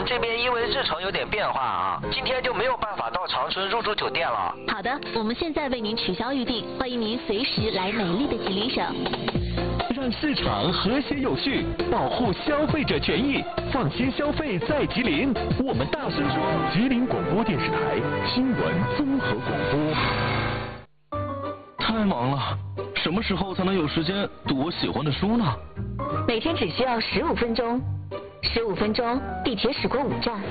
这边因为日程有点变化啊，今天就没有办法到长春入住酒店了。 好的，我们现在为您取消预定，欢迎您随时来美丽的吉林省。 让市场和谐有序，保护消费者权益，放心消费在吉林。我们大声说，吉林广播电视台新闻综合广播。 太忙了，什么时候才能有时间读我喜欢的书呢？ 每天只需要15分钟，15分钟，地铁驶过5站，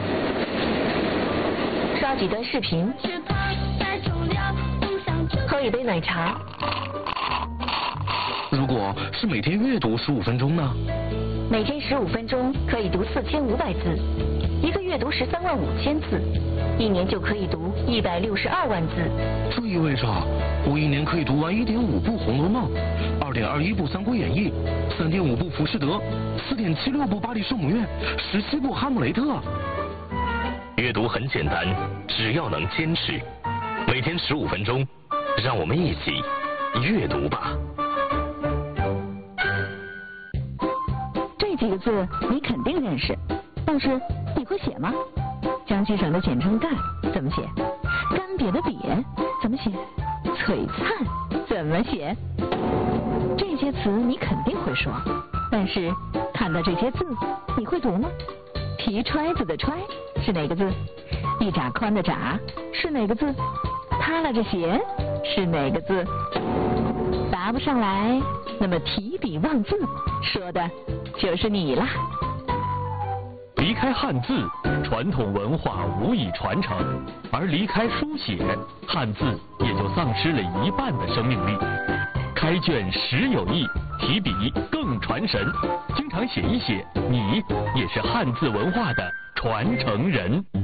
刷几段视频，喝一杯奶茶。 如果是每天阅读15分钟呢？ 每天15分钟可以读4500字，一个月读135000字，1年就可以读162万字。 这意味着我1年可以读完1.5部《红楼梦》，2.21部《三国演义》，3.5部《浮士德》，4.76部《巴黎圣母院》，17部《哈姆雷特》。 阅读很简单，只要能坚持，每天15分钟，让我们一起阅读吧。 这几个字你肯定认识，但是你会写吗？江西省的简称赣怎么写？干瘪的瘪怎么写？璀璨怎么写？这些词你肯定会说，但是看到这些字你会读吗？提揣子的揣是哪个字？一拃宽的拃是哪个字？塌拉着鞋是哪个字？答不上来，那么提笔忘字说的就是你啦。 离开汉字，传统文化无以传承；而离开书写，汉字也就丧失了一半的生命力。开卷实有益，提笔更传神。经常写一写，你也是汉字文化的传承人。